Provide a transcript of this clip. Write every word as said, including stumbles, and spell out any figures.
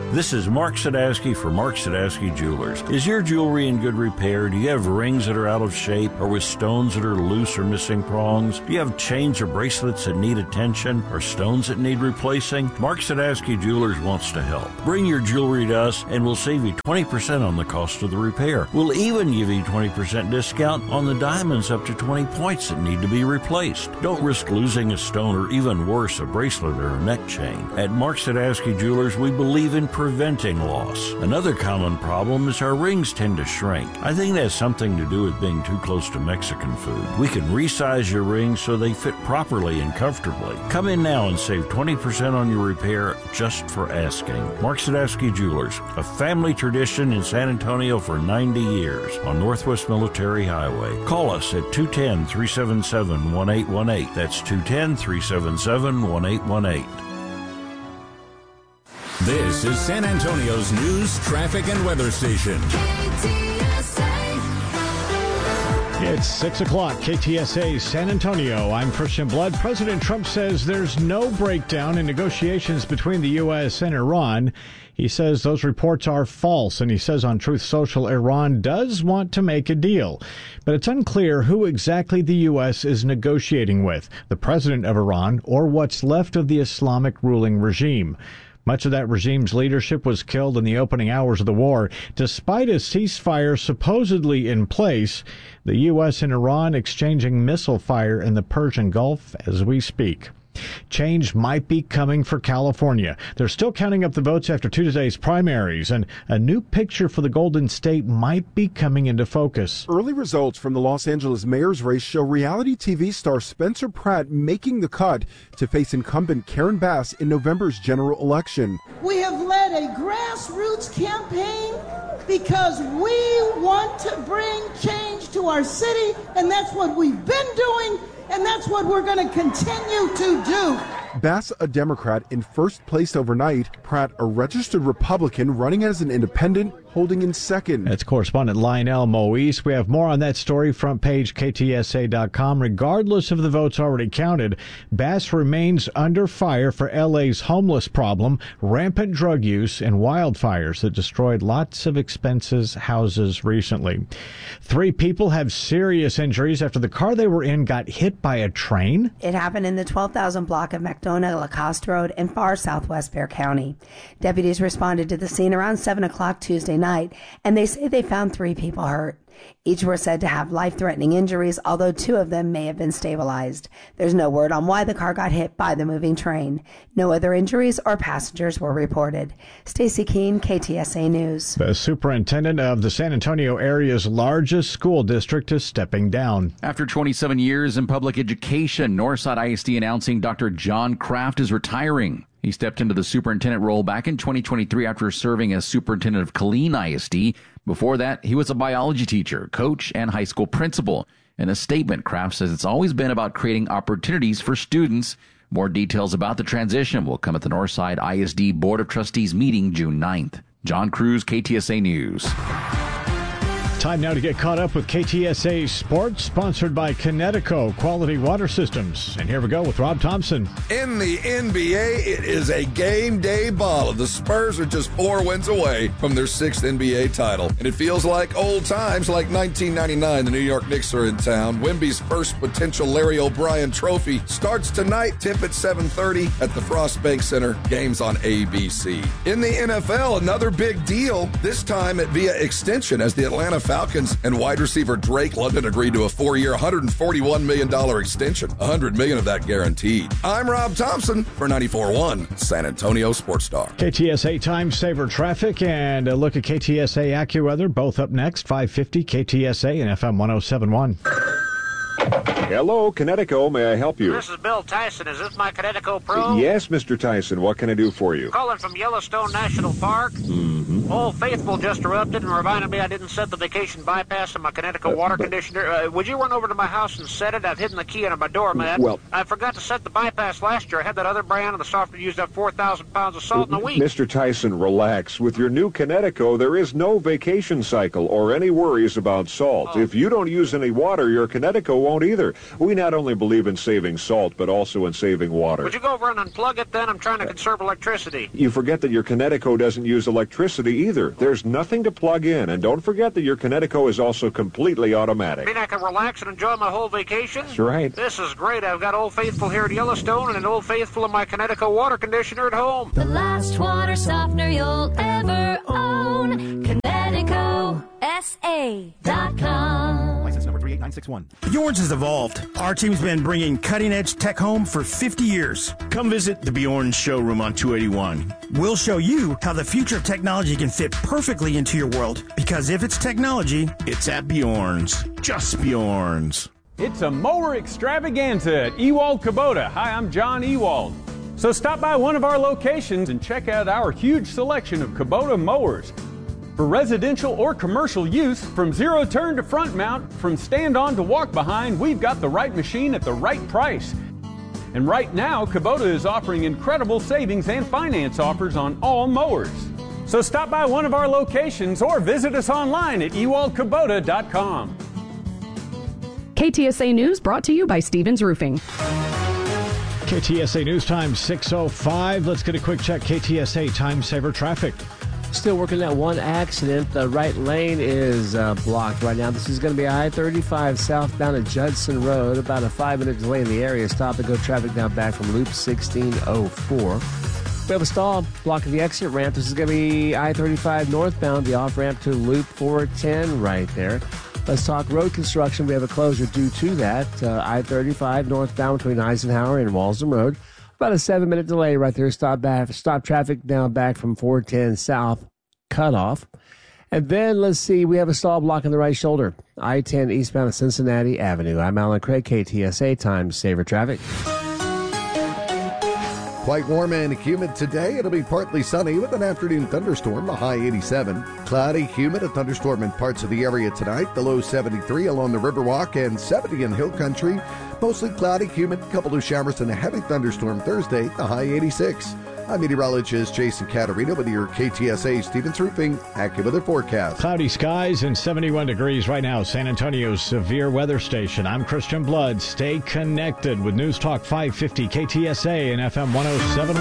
This is Mark Sadowski for Mark Sadowski Jewelers. Is your jewelry in good repair? Do you have rings that are out of shape or with stones that are loose or missing prongs? Do you have chains or bracelets that need attention or stones that need replacing? Mark Sadowski Jewelers wants to help. Bring your jewelry to us and we'll save you twenty percent on the cost of the repair. We'll even give you twenty percent discount on the diamonds up to twenty points that need to be replaced. Don't risk losing a stone or even worse, a bracelet or a neck chain. At Mark Sadowski Jewelers, we believe in preventing loss. Another common problem is our rings tend to shrink. I think that has something to do with being too close to Mexican food. We can resize your rings so they fit properly and comfortably. Come in now and save twenty percent on your repair just for asking. Mark Sadowski Jewelers, a family tradition in San Antonio for ninety years on Northwest Military Highway. Call us at two one zero, three seven seven, one eight one eight. That's two one zero, three seven seven, one eight one eight. This is San Antonio's news, traffic, and weather station. K T S A. It's six o'clock, K T S A, San Antonio. I'm Christian Blood. President Trump says there's no breakdown in negotiations between the U S and Iran. He says those reports are false, and he says on Truth Social, Iran does want to make a deal. But it's unclear who exactly the U S is negotiating with, the president of Iran or what's left of the Islamic ruling regime. Much of that regime's leadership was killed in the opening hours of the war. Despite a ceasefire supposedly in place, the U S and Iran exchanging missile fire in the Persian Gulf as we speak. Change might be coming for California. They're still counting up the votes after Tuesday's primaries, and a new picture for the Golden State might be coming into focus. Early results from the Los Angeles mayor's race show reality T V star Spencer Pratt making the cut to face incumbent Karen Bass in November's general election. We have led a grassroots campaign because we want to bring change to our city, and that's what we've been doing. And that's what we're going to continue to do. Bass, a Democrat, in first place overnight. Pratt, a registered Republican, running as an independent, holding in second. That's correspondent Lionel Moise. We have more on that story, front page K T S A dot com. Regardless of the votes already counted, Bass remains under fire for L A's homeless problem, rampant drug use, and wildfires that destroyed lots of expensive houses recently. Three people have serious injuries after the car they were in got hit by a train. It happened in the twelve thousand block of McDonough Lacoste Road in far southwest Bexar County. Deputies responded to the scene around seven o'clock Tuesday night, and they say they found three people hurt. Each were said to have life-threatening injuries, although two of them may have been stabilized. There's no word on why the car got hit by the moving train. No other injuries or passengers were reported. Stacey Keene, K T S A News. The superintendent of the San Antonio area's largest school district is stepping down. After twenty-seven years in public education, Northside I S D announcing Doctor John Kraft is retiring. He stepped into the superintendent role back in twenty twenty-three after serving as superintendent of Killeen I S D. Before that, he was a biology teacher, coach, and high school principal. In a statement, Kraft says it's always been about creating opportunities for students. More details about the transition will come at the Northside I S D Board of Trustees meeting June ninth. John Cruz, K T S A News. Time now to get caught up with K T S A Sports, sponsored by Connecticut Quality Water Systems. And here we go with Rob Thompson. In the N B A, it is a game day ball. The Spurs are just four wins away from their sixth N B A title. And it feels like old times, like nineteen ninety-nine. The New York Knicks are in town. Wemby's first potential Larry O'Brien trophy starts tonight, tip at seven thirty at the Frost Bank Center. Games on A B C. In the N F L, another big deal, this time at via extension, as the Atlanta Falcons and wide receiver Drake London agreed to a four-year, one hundred forty-one million dollars extension, one hundred million dollars of that guaranteed. I'm Rob Thompson for ninety-four point one San Antonio Sports Star. K T S A Time Saver Traffic and a look at K T S A AccuWeather, both up next, five fifty K T S A and F M one oh seven point one. Hello, Connecticut. May I help you? This is Bill Tyson. Is this my Connecticut Pro? Yes, Mister Tyson. What can I do for you? Calling from Yellowstone National Park. Mm-hmm. Old Faithful just erupted and reminded me I didn't set the vacation bypass in my Connecticut water conditioner. Uh, would you run over to my house and set it? I've hidden the key under my door, man. Well, I forgot to set the bypass last year. I had that other brand, and the softener used up four thousand pounds of salt in a week. Mister Tyson, relax. With your new Connecticut, there is no vacation cycle or any worries about salt. Oh. If you don't use any water, your Connecticut won't either. We not only believe in saving salt, but also in saving water. Would you go over and unplug it then? I'm trying to conserve electricity. You forget that your Connecticut doesn't use electricity either. There's nothing to plug in, and don't forget that your Connecticut is also completely automatic. I mean I can relax and enjoy my whole vacation? That's right. This is great. I've got Old Faithful here at Yellowstone and an Old Faithful in my Connecticut water conditioner at home. The last water softener you'll ever own. Connecticut S A dot com. License number three eight nine six one. Bjorn's has evolved. Our team's been bringing cutting-edge tech home for fifty years. Come visit the Bjorn showroom on two eighty-one. We'll show you how the future of technology can fit perfectly into your world. Because if it's technology, it's at Bjorn's. Just Bjorn's. It's a mower extravaganza at Ewald Kubota. Hi, I'm John Ewald. So stop by one of our locations and check out our huge selection of Kubota mowers. For residential or commercial use, from zero turn to front mount, from stand on to walk behind, we've got the right machine at the right price. And right now, Kubota is offering incredible savings and finance offers on all mowers. So stop by one of our locations or visit us online at ewald kubota dot com. K T S A News brought to you by Stevens Roofing. K T S A News Time six oh five. Let's get a quick check. K T S A Time Saver traffic. Still working that one accident. The right lane is uh, blocked right now. This is going to be I thirty-five southbound at Judson Road. About a five-minute delay in the area. Stop and go traffic now back from Loop sixteen oh four. We have a stall blocking the exit ramp. This is going to be I thirty-five northbound, the off-ramp to Loop four ten right there. Let's talk road construction. We have a closure due to that. Uh, I thirty-five northbound between Eisenhower and Walsham Road. About a seven-minute delay right there. Stop back, stop traffic now back from four ten south cutoff. And then, let's see, we have a stall block on the right shoulder. I ten eastbound at Cincinnati Avenue. I'm Alan Craig, K T S A Time Saver Traffic. Quite warm and humid today. It'll be partly sunny with an afternoon thunderstorm, the high eighty-seven. Cloudy, humid, a thunderstorm in parts of the area tonight, the low seventy-three along the Riverwalk and seventy in Hill Country. Mostly cloudy, humid, couple of showers and a heavy thunderstorm Thursday, the high eighty-six. I'm meteorologist Jason Caterina with your K T S A Stevens Roofing AccuWeather forecast. Cloudy skies and seventy-one degrees right now, San Antonio's severe weather station. I'm Christian Blood. Stay connected with News Talk five fifty K T S A and F M one oh seven.